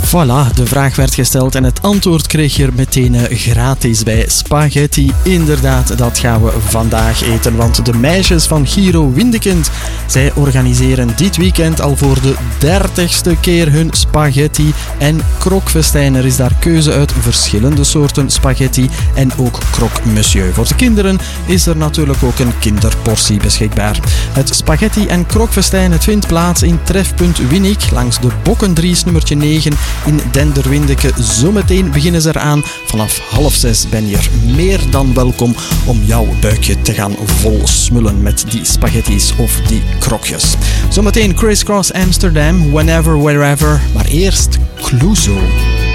Voilà, de vraag werd gesteld en het antwoord kreeg je er meteen gratis bij. Spaghetti, inderdaad, dat gaan we vandaag eten. Want de meisjes van Giro Windekind, zij organiseren dit weekend al voor de 30ste keer hun spaghetti en krokfestijn. Er is daar keuze uit verschillende soorten spaghetti en ook croque monsieur. Voor de kinderen is er natuurlijk ook een kinderportie beschikbaar. Het spaghetti en krokfestijn, het vindt plaats in Trefpunt Winnik langs de Bokkendries nummertje 9 in Denderwindeke. Zometeen beginnen ze eraan. Vanaf 5:30 ben je er meer dan welkom om jouw buikje te gaan vol smullen met die spaghetti's of die krokjes. Zometeen Criss Cross Amsterdam, Whenever, Wherever. Maar eerst Clouseau.